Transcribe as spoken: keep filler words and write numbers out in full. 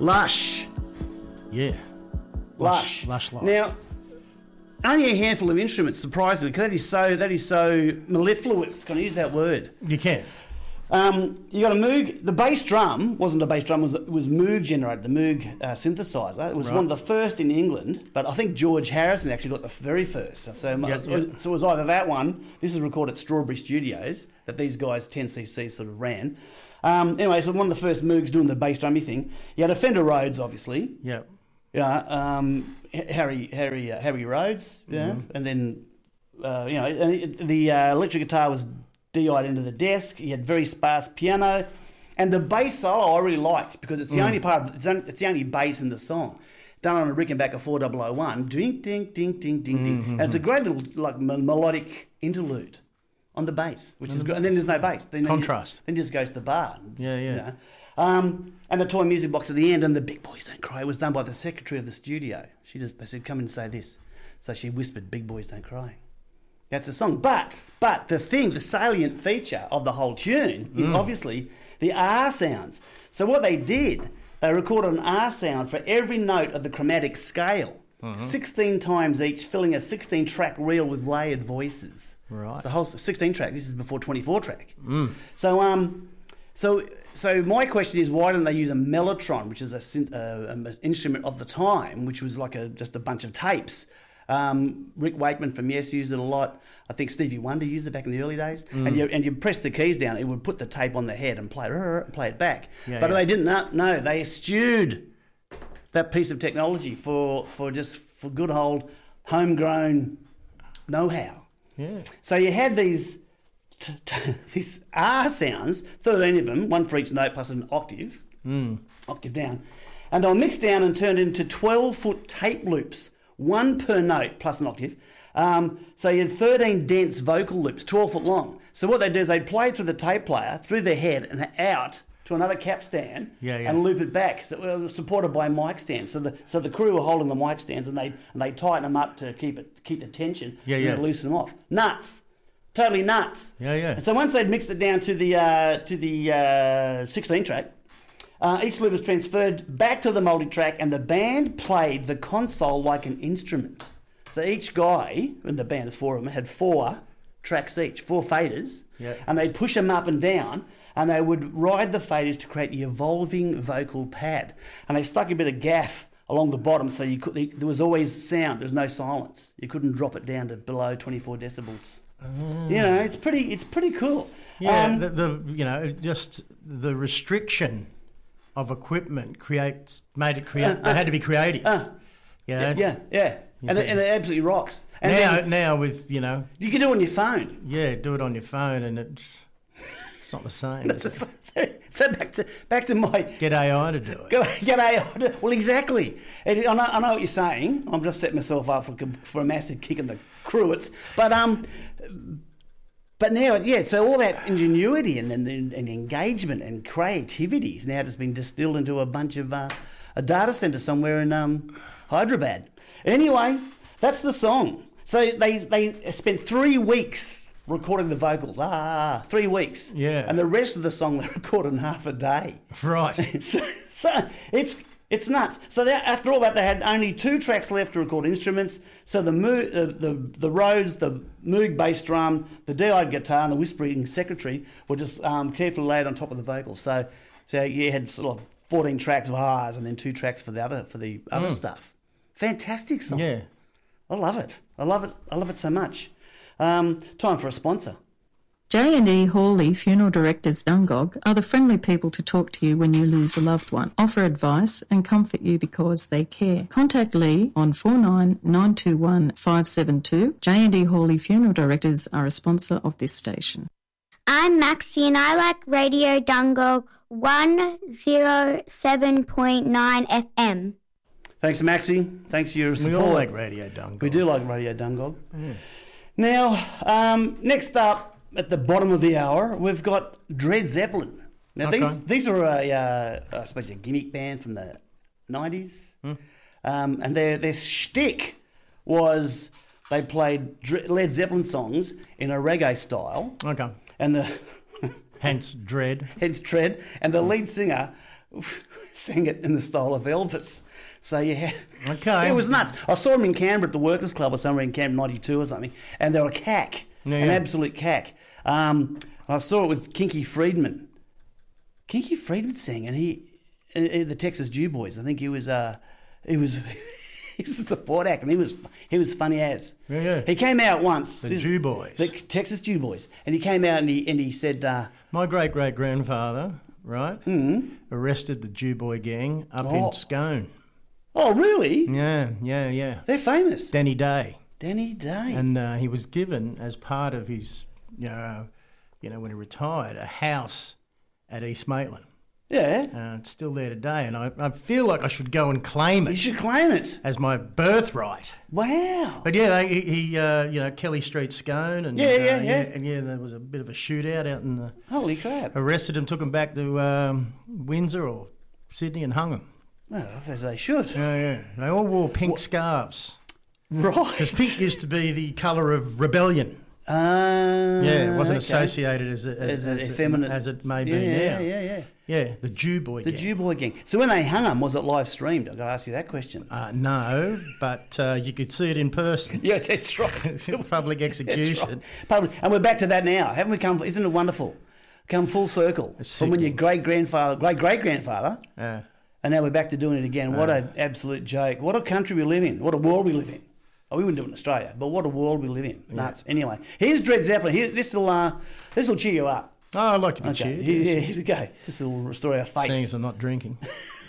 Lush. Yeah. Lush. Lush Life. Now, only a handful of instruments, surprisingly, because that is so that is so mellifluous. Can I use that word? You can. Um, you got a Moog. The bass drum wasn't a bass drum; it was it was Moog generated, the Moog uh, synthesizer. It was Right. one of the first in England, but I think George Harrison actually got the very first. So, Yep, so, yep. so it was either that one. This is recorded at Strawberry Studios that these guys ten C C sort of ran. Um, anyway, so one of the first Moogs doing the bass drummy thing. You had a Fender Rhodes, obviously. Yeah. Yeah, um, H- Harry Harry uh, Harry Rhodes, yeah, Mm-hmm. and then uh, you know and it- the uh, electric guitar was D I'd into the desk. He had very sparse piano, and the bass solo I really liked because it's the Mm. only part of, it's, only, it's the only bass in the song, done on a Rickenbacker four thousand one, ding ding ding ding ding ding, Mm-hmm. and it's a great little like me- melodic interlude on the bass, which is great. And then there's no bass. Then Contrast. Then just goes to the bar. Yeah, yeah. You know. Um, and the toy music box at the end, and the Big Boys Don't Cry was done by the secretary of the studio. She just they said, "Come and say this," so she whispered, "Big Boys Don't Cry." That's the song. But but the thing, the salient feature of the whole tune is obviously the R sounds. So what they did, they recorded an R sound for every note of the chromatic scale, sixteen times each, filling a sixteen-track reel with layered voices. Right. The whole sixteen track. This is before twenty-four track. So um, so so my question is, why didn't they use a mellotron, which is a synth, uh, an instrument of the time, which was like a just a bunch of tapes. Um, Rick Wakeman from Yes used it a lot. I think Stevie Wonder used it back in the early days. And you and you press the keys down, it would put the tape on the head and play it, play it back. Yeah, but yeah. they didn't know. No, they eschewed that piece of technology for for just for good old homegrown know-how. Yeah. So you had these t- t- these R sounds, thirteen of them, one for each note plus an octave, octave down, and they were mixed down and turned into twelve-foot tape loops, one per note plus an octave. Um, so you had thirteen dense vocal loops, twelve foot long. So what they do is they play through the tape player, through their head and out to another cap stand Yeah, yeah. and loop it back. So it was supported by mic stands. So the so the crew were holding the mic stands and they and they tighten them up to keep it keep the tension. Yeah, and yeah. then loosen them off. Nuts, totally nuts. Yeah, yeah. And so once they'd mixed it down to the uh, to the uh, sixteen track, uh, each loop was transferred back to the multi-track, and the band played the console like an instrument. So each guy in the band, there's four of them, had four tracks each, four faders, Yeah. and they'd push them up and down, and they would ride the faders to create the evolving vocal pad. And they stuck a bit of gaff along the bottom, so you could there was always sound. There was no silence. You couldn't drop it down to below twenty-four decibels. You know, it's pretty. It's pretty cool. Yeah, Um, the, the you know just the restriction of equipment creates made it create. Uh, they uh, had to be creative. uh, you know? yeah, yeah, and see. it, and it absolutely rocks. And Now, then now with you know, you can do it on your phone. yeah, do it on your phone, and it's it's not the same. is it? so, so back to back to my Get A I to do it. Go, get a, well, exactly. And I know, I know what you're saying. I'm just setting myself up for, for a massive kick in the cruets. But um, but now, yeah. So all that ingenuity and and, and engagement and creativity is now just been distilled into a bunch of uh, a data center somewhere in um, Hyderabad. Anyway, that's the song. So they they spent three weeks recording the vocals. Ah, three weeks. Yeah. And the rest of the song they recorded in half a day. Right. so, so it's it's nuts. So they, after all that, they had only two tracks left to record instruments. So the Moog, uh, the the Rhodes, the Moog bass drum, the D-eyed guitar, and the whispering secretary were just um, carefully laid on top of the vocals. So so you had sort of fourteen tracks of R's and then two tracks for the other for the other Mm. stuff. Fantastic song. Yeah. I love it. I love it. I love it so much. Um, time for a sponsor. J and E Hawley Funeral Directors Dungog are the friendly people to talk to you when you lose a loved one, offer advice and comfort you because they care. Contact Lee on four nine nine two one five seven two. J and E Hawley Funeral Directors are a sponsor of this station. I'm Maxie and I like Radio Dungog one oh seven point nine F M. Thanks, Maxie. Thanks for your We support. all like Radio Dungog. We do like Radio Dungog. Now, um, next up at the bottom of the hour, we've got Dred Zeppelin. Now, Okay. these these are a, uh, I suppose, a gimmick band from the nineties, um, and their their shtick was they played Dre- Led Zeppelin songs in a reggae style, Okay. and the Hence Dread. hence Dred, and the lead singer sang it in the style of Elvis. So yeah, Okay. it was nuts. I saw him in Canberra at the Workers' Club or somewhere in Canberra, ninety-two or something, and they were a cack, Yeah, an yeah. absolute cack. Um, I saw it with Kinky Friedman. Kinky Friedman sang, and he, uh, uh, the Texas Jew Boys. I think he was, uh, he was, he was a support act, and he was, he was funny as. Yeah, yeah. He came out once. The this- Jew Boys. the Texas Jew Boys, and he came out and he and he said, uh, My great great grandfather, right, Mm. arrested the Jew Boy gang up Oh. in Scone. "Oh, really? Yeah, yeah, yeah. They're famous." Danny Day. Danny Day. And uh, he was given, as part of his, you know, you know, when he retired, a house at East Maitland. yeah, Uh, it's still there today, and I, I feel like I should go and claim you it should claim it. as my birthright. Wow. But yeah, they, he, he uh, you know, Kelly Street, Scone, and Yeah, yeah, uh, yeah. and yeah, there was a bit of a shootout out in the. Holy crap. Arrested him, took him back to um, Windsor or Sydney, and hung him. Well, as they should. Yeah, yeah. They all wore pink scarves Right. because pink used to be the colour of rebellion. Uh, Yeah, it wasn't okay. associated as as, As as, an it, effeminate- as it may Yeah, be yeah, now. yeah, yeah. Yeah, the Jew Boy The gang. Jew Boy gang. So when they hung him, was it live streamed? I've got to ask you that question. Uh, no, but uh, you could see it in person. Yeah, that's right. Public That's execution. right. Public, and we're back to that now. Haven't we come? Isn't it wonderful? Come full circle It's from when your sickening. great grandfather, great great grandfather, Uh, and now we're back to doing it again. What an absolute joke! What a country we live in! What a world we live in! Oh, we wouldn't do it in Australia, but what a world we live in! Nuts. Anyway, here's Dred Zeppelin. Here, this will uh, this will cheer you up. oh, I'd like to be Okay, cheered. here, yes. here we go. This will restore our faith. Seeing as I'm not drinking.